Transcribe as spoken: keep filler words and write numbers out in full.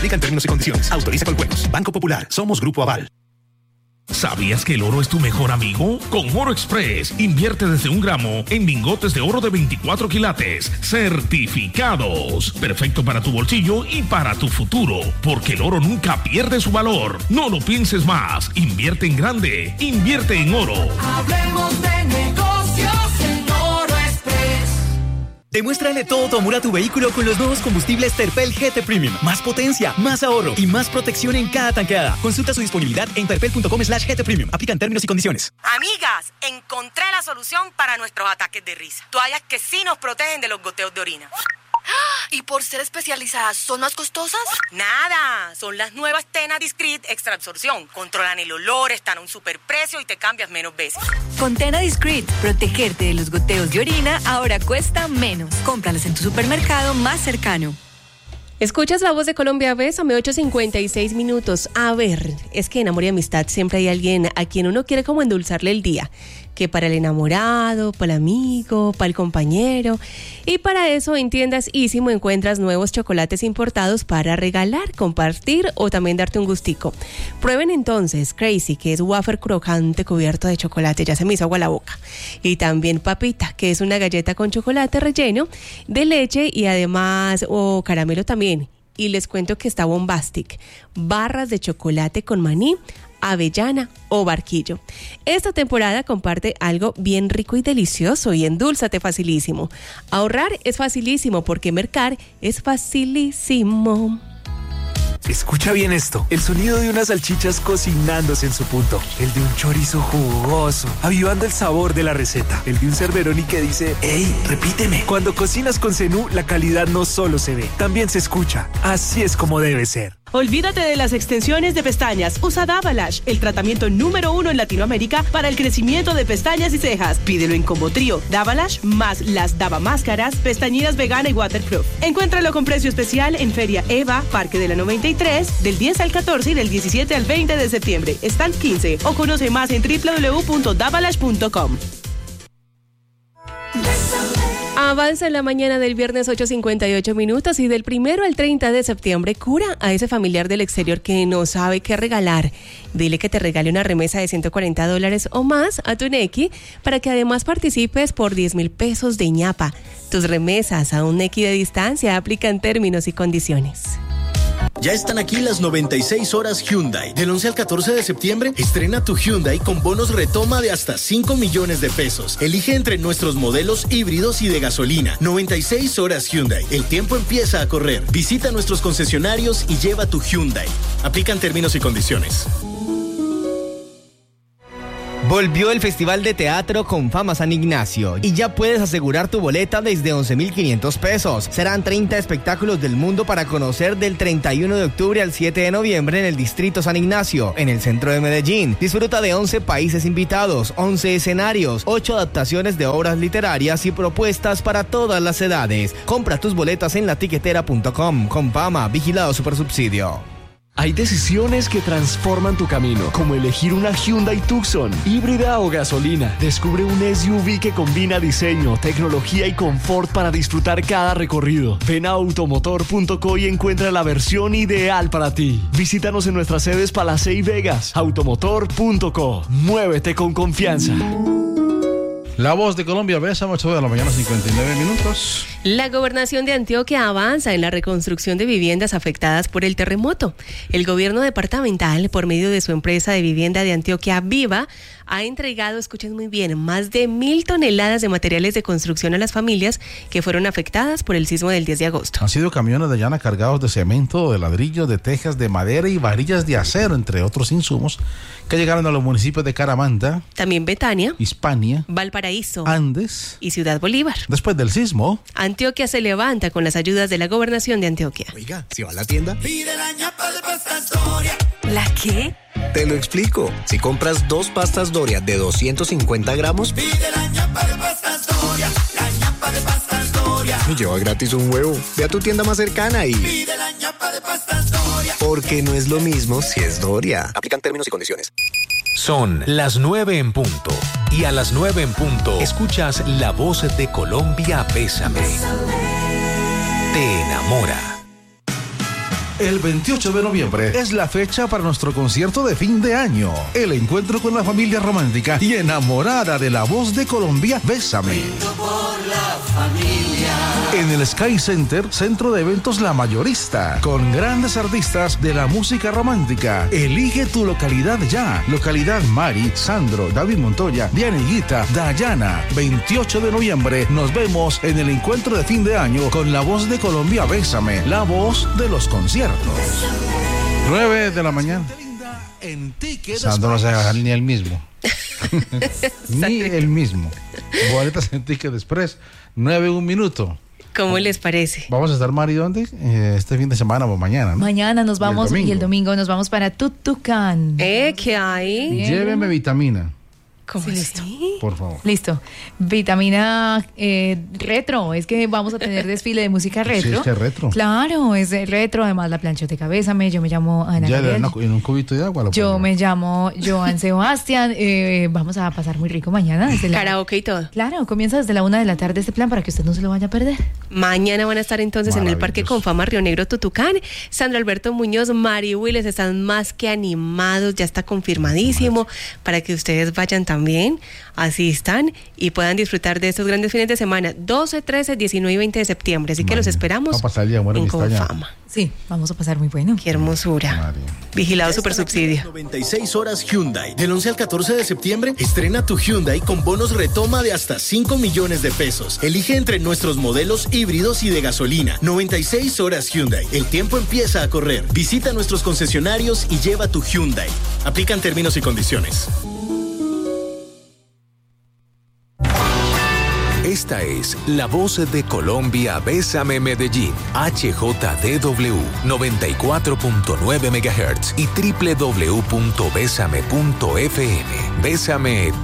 Aplican términos y condiciones. Autoriza con juegos. Banco Popular. Somos Grupo Aval. ¿Sabías que el oro es tu mejor amigo? Con Oro Express, invierte desde un gramo en lingotes de oro de veinticuatro quilates, certificados. Perfecto para tu bolsillo y para tu futuro, porque el oro nunca pierde su valor. No lo pienses más. Invierte en grande. Invierte en oro. Hablemos de negocios en Oro Express. Demuéstrale todo tu amor a tu vehículo con los nuevos combustibles Terpel G T Premium. Más potencia, más ahorro y más protección en cada tanqueada. Consulta su disponibilidad en terpel punto com slash G T Premium. Aplican términos y condiciones. Amigas, encontré la solución para nuestros ataques de risa. Toallas que sí nos protegen de los goteos de orina. ¿Y por ser especializadas, son más costosas? Nada, son las nuevas Tena Discreet Extra Absorción. Controlan el olor, están a un superprecio y te cambias menos veces. Con Tena Discreet, protegerte de los goteos de orina ahora cuesta menos. Cómpralas en tu supermercado más cercano. Escuchas La Voz de Colombia, Bésame, ocho cincuenta y seis minutos. A ver, es que en Amor y Amistad siempre hay alguien a quien uno quiere como endulzarle el día. Que para el enamorado, para el amigo, para el compañero. Y para eso en Tiendas Ísimo encuentras nuevos chocolates importados para regalar, compartir o también darte un gustico. Prueben entonces Crazy, que es wafer crocante cubierto de chocolate, ya se me hizo agua la boca. Y también Papita, que es una galleta con chocolate relleno de leche y además, o oh, caramelo también. Y les cuento que está Bombastic, barras de chocolate con maní, avellana o barquillo. Esta temporada comparte algo bien rico y delicioso y endúlzate facilísimo. Ahorrar es facilísimo porque mercar es facilísimo. Escucha bien esto, el sonido de unas salchichas cocinándose en su punto, el de un chorizo jugoso, avivando el sabor de la receta, el de un Cerberoni que dice, ¡ey, repíteme! Cuando cocinas con Zenú, la calidad no solo se ve, también se escucha. Así es como debe ser. Olvídate de las extensiones de pestañas. Usa Davalash, el tratamiento número uno en Latinoamérica para el crecimiento de pestañas y cejas. Pídelo en combo trío. Davalash más las Dava Máscaras, pestañinas vegana y waterproof. Encuéntralo con precio especial en Feria Eva, Parque de la noventa y tres, del diez al catorce y del diecisiete al veinte de septiembre. Stand quince o conoce más en doble u doble u doble u punto davalash punto com. Avanza en la mañana del viernes ocho cincuenta y ocho minutos y del primero al treinta de septiembre cura a ese familiar del exterior que no sabe qué regalar. Dile que te regale una remesa de ciento cuarenta dólares o más a tu Nequi para que además participes por diez mil pesos de ñapa. Tus remesas a un Nequi de distancia aplican términos y condiciones. Ya están aquí las noventa y seis horas Hyundai. Del once al catorce de septiembre, estrena tu Hyundai con bonos retoma de hasta cinco millones de pesos. Elige entre nuestros modelos híbridos y de gasolina. noventa y seis horas Hyundai. El tiempo empieza a correr. Visita nuestros concesionarios y lleva tu Hyundai. Aplican términos y condiciones. Volvió el Festival de Teatro con Fama San Ignacio y ya puedes asegurar tu boleta desde once mil quinientos pesos. Serán treinta espectáculos del mundo para conocer del treinta y uno de octubre al siete de noviembre en el Distrito San Ignacio, en el centro de Medellín. Disfruta de once países invitados, once escenarios, ocho adaptaciones de obras literarias y propuestas para todas las edades. Compra tus boletas en la tiquetera punto com. Con Fama, vigilado Supersubsidio. Hay decisiones que transforman tu camino, como elegir una Hyundai Tucson, híbrida o gasolina. Descubre un S U V que combina diseño, tecnología y confort para disfrutar cada recorrido. Ven a automotor punto co y encuentra la versión ideal para ti. Visítanos en nuestras sedes Palacé y Vegas. automotor punto co. Muévete con confianza. La Voz de Colombia, Bésame, ocho de la mañana, cincuenta y nueve minutos. La gobernación de Antioquia avanza en la reconstrucción de viviendas afectadas por el terremoto. El gobierno departamental, por medio de su empresa de vivienda de Antioquia Viva, ha entregado, escuchen muy bien, más de mil toneladas de materiales de construcción a las familias que fueron afectadas por el sismo del diez de agosto. Han sido camiones de llana cargados de cemento, de ladrillo, de tejas, de madera y varillas de acero, entre otros insumos, que llegaron a los municipios de Caramanta, también Betania, Hispania, Valparaíso, Andes y Ciudad Bolívar. Después del sismo, Antioquia se levanta con las ayudas de la gobernación de Antioquia. Oiga, si va a la tienda, pide la ñapa de pastas Doria. ¿La qué? Te lo explico. Si compras dos pastas Doria de doscientos cincuenta gramos, pide la ñapa de pastas Doria. La ñapa de pastas Doria. Y lleva gratis un huevo. Ve a tu tienda más cercana y pide la ñapa de pastas Doria. Porque no es lo mismo si es Doria. Aplican términos y condiciones. Son las nueve en punto. Y a las nueve en punto escuchas La Voz de Colombia, Bésame. Te enamora. El veintiocho de noviembre es la fecha para nuestro concierto de fin de año. El encuentro con la familia romántica y enamorada de la voz de Colombia, Bésame. En el Sky Center, centro de eventos La Mayorista, con grandes artistas de la música romántica. Elige tu localidad ya. Localidad Mari, Sandro, David Montoya, Diana Higuita, Dayana. veintiocho de noviembre nos vemos en el encuentro de fin de año con la voz de Colombia, Bésame, la voz de los conciertos. nueve de la mañana. Sandro no se va a bajar ni el mismo. Ni el mismo. Boletas en Ticket Express. nueve, un minuto. ¿Cómo les parece? Vamos a estar, Mari, ¿dónde? Eh, este fin de semana o mañana, ¿no? Mañana nos vamos y el domingo, y el domingo nos vamos para Tutucán. ¿Eh? ¿Qué hay? Lléveme vitamina. ¿Cómo sí, listo? Por favor. Listo. Vitamina eh, retro. Es que vamos a tener desfile de música retro. Sí, es que es retro. Claro, es retro. Además, la planchota de Bésame. Yo me llamo Ana Ya Gabriel. en un cubito de agua. Lo Yo pongo. me llamo Joan Sebastián. Eh, vamos a pasar muy rico mañana. Desde la... Karaoke y todo. Claro, comienza desde la una de la tarde este plan para que usted no se lo vaya a perder. Mañana van a estar entonces en el Parque Confama Río Negro, Tutucán. Sandro Alberto Muñoz, Mari Willes están más que animados, ya está confirmadísimo para que ustedes vayan también, asistan y puedan disfrutar de estos grandes fines de semana, doce, trece, diecinueve y veinte de septiembre. Así que los esperamos Vamos a pasar el día bueno en en Vistaña. Confama. Sí, vamos a pasar muy bueno. Qué hermosura. Vigilado Super Subsidio. noventa y seis horas Hyundai. Del once al catorce de septiembre, estrena tu Hyundai con bonos retoma de hasta cinco millones de pesos. Elige entre nuestros modelos híbridos y de gasolina. noventa y seis horas Hyundai. El tiempo empieza a correr. Visita nuestros concesionarios y lleva tu Hyundai. Aplican términos y condiciones. Esta es la voz de Colombia, Bésame Medellín, H J D W noventa y cuatro punto nueve megahertz y doble u doble u doble u punto bésame punto f m. Bésame